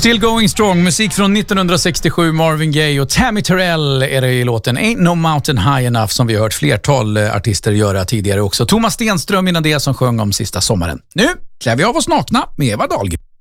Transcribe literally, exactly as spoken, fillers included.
Still Going Strong, musik från nittonhundrasextiosju, Marvin Gaye och Tammy Terrell är det i låten Ain't No Mountain High Enough som vi har hört flertal artister göra tidigare också. Thomas Stenström innan det som sjöng om sista sommaren. Nu klär vi av oss nakna med Eva Dahlgren.